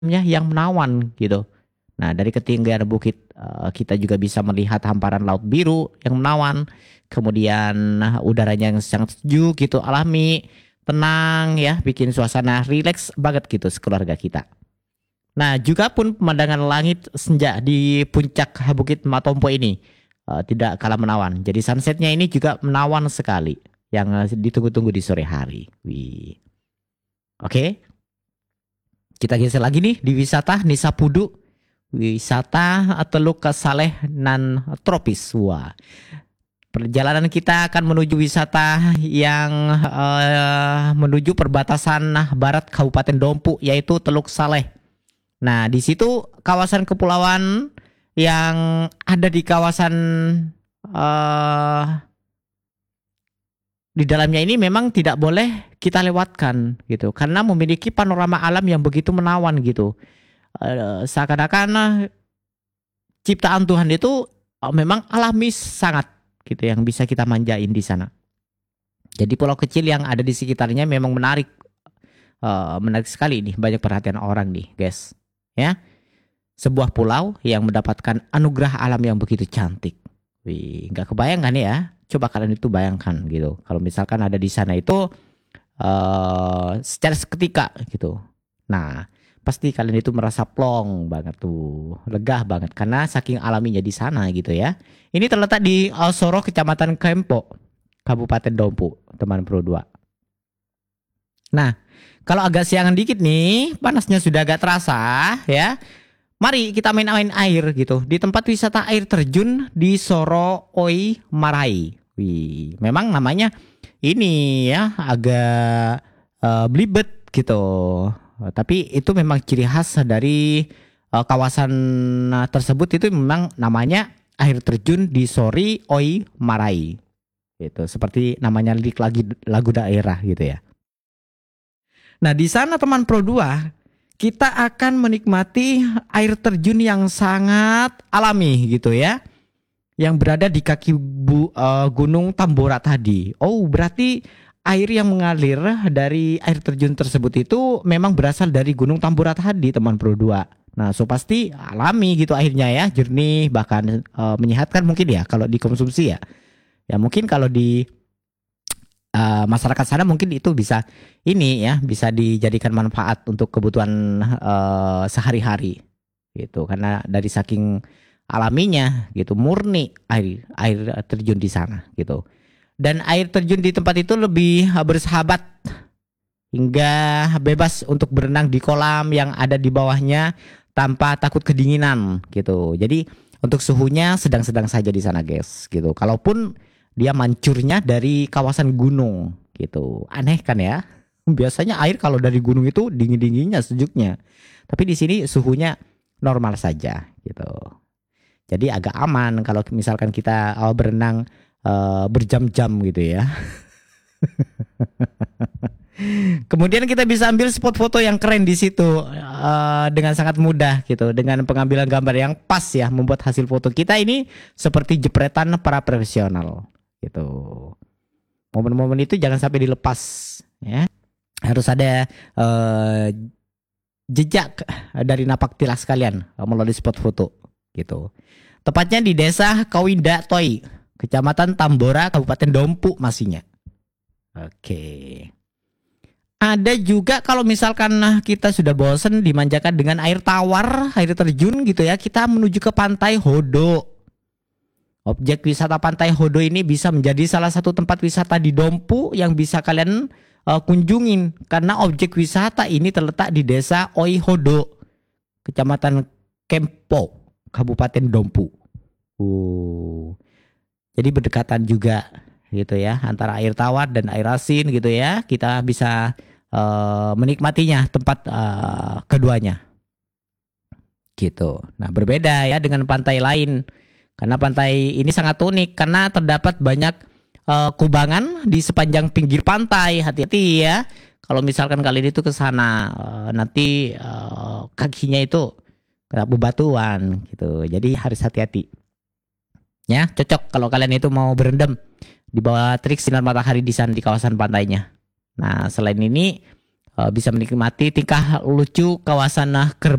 yang menawan gitu. Nah, dari ketinggian bukit kita juga bisa melihat hamparan laut biru yang menawan. Kemudian udaranya yang sangat sejuk gitu, alami, tenang ya, bikin suasana rileks banget gitu sekeluarga kita. Nah, juga pun pemandangan langit senja di puncak Bukit Matompo ini tidak kalah menawan. Jadi sunsetnya ini juga menawan sekali yang ditunggu-tunggu di sore hari. Wih. Oke, kita geser lagi nih di wisata Nisa Pudu. Wisata Teluk Saleh nan tropis. Wah, perjalanan kita akan menuju wisata yang menuju perbatasan barat Kabupaten Dompu, yaitu Teluk Saleh. Nah, di situ kawasan kepulauan yang ada di kawasan eh di dalamnya ini memang tidak boleh kita lewatkan gitu, karena memiliki panorama alam yang begitu menawan gitu. Seakan-akan ciptaan Tuhan itu memang alami sangat gitu, yang bisa kita manjain di sana. Jadi pulau kecil yang ada di sekitarnya memang menarik, menarik sekali nih, banyak perhatian orang nih, guys. Ya, sebuah pulau yang mendapatkan anugerah alam yang begitu cantik. Wih, nggak kebayang kan ya? Coba kalian itu bayangkan gitu. Kalau misalkan ada di sana itu secara seketika gitu. Nah, pasti kalian itu merasa plong banget tuh, lega banget karena saking alaminya di sana gitu ya. Ini terletak di Soro, Kecamatan Kempo, Kabupaten Dompu, teman Pro 2. Nah, kalau agak siangan dikit nih, panasnya sudah agak terasa ya. Mari kita main-main air gitu di tempat wisata air terjun di Soro Oi Marai. Wih, memang namanya ini ya agak belibet gitu. Tapi itu memang ciri khas dari kawasan tersebut, itu memang namanya air terjun di Sori Oi Marai. Gitu, seperti namanya lirik lagu daerah gitu ya. Nah, di sana teman Pro 2 kita akan menikmati air terjun yang sangat alami gitu ya, yang berada di kaki Gunung Tambora tadi. Oh, berarti air yang mengalir dari air terjun tersebut itu memang berasal dari Gunung Tambora tadi, teman Pro 2. Nah, so pasti alami gitu airnya ya, jernih, bahkan menyehatkan mungkin ya kalau dikonsumsi ya. Ya mungkin kalau di masyarakat sana mungkin itu bisa ini ya, bisa dijadikan manfaat untuk kebutuhan sehari-hari gitu, karena dari saking alaminya gitu, murni air terjun di sana gitu. Dan air terjun di tempat itu lebih bersahabat hingga bebas untuk berenang di kolam yang ada di bawahnya tanpa takut kedinginan gitu. Jadi untuk suhunya sedang-sedang saja di sana, guys gitu. Kalaupun dia mancurnya dari kawasan gunung gitu. Aneh kan ya? Biasanya air kalau dari gunung itu dingin-dinginnya, sejuknya. Tapi di sini suhunya normal saja gitu. Jadi agak aman kalau misalkan kita berenang berjam-jam gitu ya. Kemudian kita bisa ambil spot foto yang keren di situ dengan sangat mudah gitu, dengan pengambilan gambar yang pas ya, membuat hasil foto kita ini seperti jepretan para profesional gitu. Momen-momen itu jangan sampai dilepas ya. Harus ada jejak dari napak tilas kalian melalui spot foto gitu. Tepatnya di Desa Kawinda Toi, Kecamatan Tambora, Kabupaten Dompu masihnya. Oke. Ada juga kalau misalkan kita sudah bosen dimanjakan dengan air tawar, air terjun gitu ya, kita menuju ke Pantai Hodo. Objek wisata Pantai Hodo ini bisa menjadi salah satu tempat wisata di Dompu yang bisa kalian kunjungin, karena objek wisata ini terletak di Desa Oi Hodo, Kecamatan Kempo, Kabupaten Dompu. Jadi berdekatan juga gitu ya, antara air tawar dan air asin gitu ya. Kita bisa menikmatinya tempat keduanya gitu. Nah, berbeda ya dengan pantai lain, karena pantai ini sangat unik karena terdapat banyak kubangan di sepanjang pinggir pantai. Hati-hati ya kalau misalkan kalian itu ke sana, nanti kakinya itu kena bebatuan gitu. Jadi harus hati-hati ya. Cocok kalau kalian itu mau berendam di bawah terik sinar matahari di sana di kawasan pantainya. Nah, selain ini bisa menikmati tingkah lucu kawasan